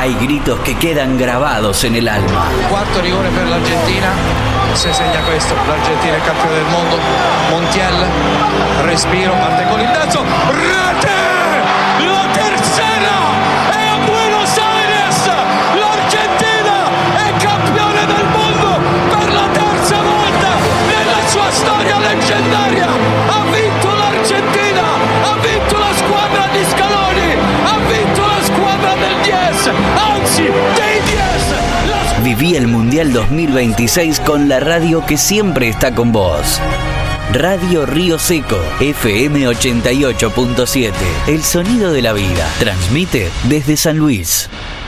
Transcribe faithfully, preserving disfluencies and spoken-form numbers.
hay gritos que quedan grabados en el alma. Cuarto rigore per l'Argentina. Se segna questo, l'Argentina è campione del mondo. Montiel, respiro, parte con il terzo. Rete! La tercera! È a Buenos Aires! L'Argentina è campione del mondo per la terza volta nella sua storia leggendaria! Ha vinto l'Argentina! Ha vinto la squadra di Scaloni! Ha vinto la squadra del diez! Anzi, dei diez! La... Viví el Mundial dos mil veintiséis con la radio que siempre está con vos. Radio Río Seco, F M ochenta y ocho punto siete. El sonido de la vida. Transmite desde San Luis.